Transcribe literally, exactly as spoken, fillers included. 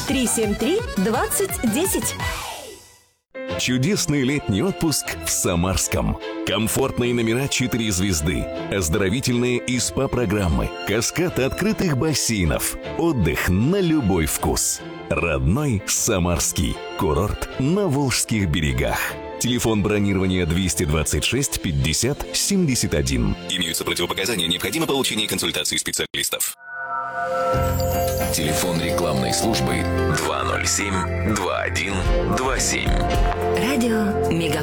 три семь три двадцать десять. Чудесный летний отпуск в Самарском. Комфортные номера четыре звезды, оздоровительные и СПА-программы, каскад открытых бассейнов, отдых на любой вкус. Родной Самарский курорт на Волжских берегах. Телефон бронирования двести двадцать шесть пятьдесят семьдесят один. Имеются противопоказания, необходимо получение консультации специалистов. Телефон рекламной службы два ноль семь два один два семь. Радио Мега.